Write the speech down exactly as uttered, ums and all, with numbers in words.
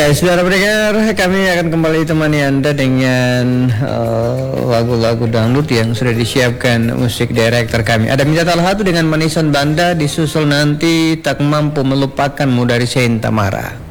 Eh, saudara pendengar, kami akan kembali temani Anda dengan uh, lagu-lagu dangdut yang sudah disiapkan musik director kami. Ada Minta Talhatu dengan Manisan Banda, disusul nanti Tak Mampu Melupakanmu dari Saint Tamara.